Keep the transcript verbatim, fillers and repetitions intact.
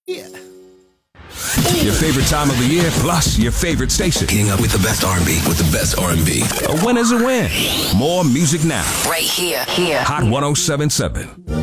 Yeah. Your favorite time of the year, plus your favorite station. Getting up with the best R and B, with the best R and B. A win is a win. More music now. Right here, here. Hot one oh seven point seven.